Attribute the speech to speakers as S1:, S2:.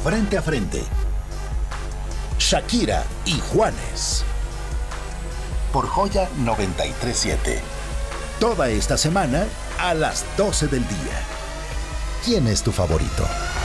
S1: Frente a Frente. Shakira y Juanes. Por Joya 93.7. Toda esta semana a las 12 del día. ¿Quién es tu favorito?